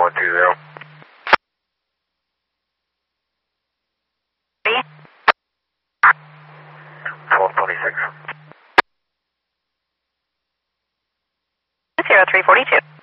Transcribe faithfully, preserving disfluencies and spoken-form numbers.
one two zero. twelve twenty-six. zero three forty-two.